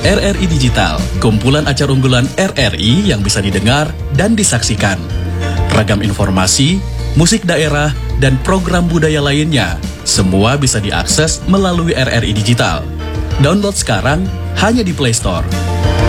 RRI Digital, kumpulan acara unggulan RRI yang bisa didengar dan disaksikan. Ragam informasi, musik daerah, dan program budaya lainnya, semua bisa diakses melalui RRI Digital. Download sekarang hanya di Play Store.